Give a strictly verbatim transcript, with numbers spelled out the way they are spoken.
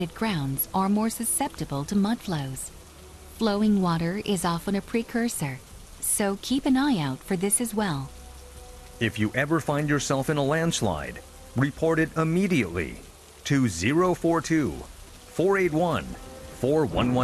grounds are more susceptible to mud flows. Flowing water is often a precursor, so keep an eye out for this as well. If you ever find yourself in a landslide, report it immediately to zero four two, four eight one, four one one.